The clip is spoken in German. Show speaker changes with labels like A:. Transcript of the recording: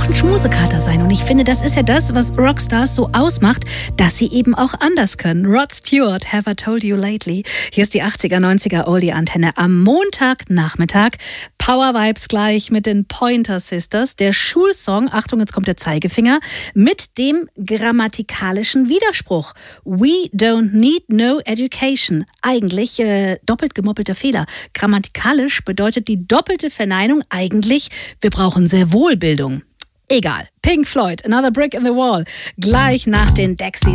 A: auch ein Schmusekater sein. Und ich finde, das ist ja das, was Rockstars so ausmacht, dass sie eben auch anders können. Rod Stewart, Have I Told You Lately? Hier ist die 80er, 90er Oldie-Antenne am Montagnachmittag. Power Vibes gleich mit den Pointer Sisters. Der Schulsong, Achtung, jetzt kommt der Zeigefinger, mit dem grammatikalischen Widerspruch. We don't need no education. Eigentlich doppelt gemoppelter Fehler. Grammatikalisch bedeutet die doppelte Verneinung eigentlich, wir brauchen sehr wohl Bildung. Egal. Pink Floyd, Another Brick in the Wall. Gleich nach den Dexys.